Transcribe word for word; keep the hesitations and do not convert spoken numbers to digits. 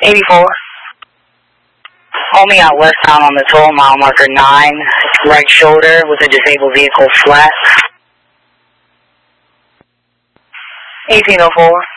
eighty-four. Hold me out westbound on the toll, mile marker nine, right shoulder with a disabled vehicle flat. eighteen oh four.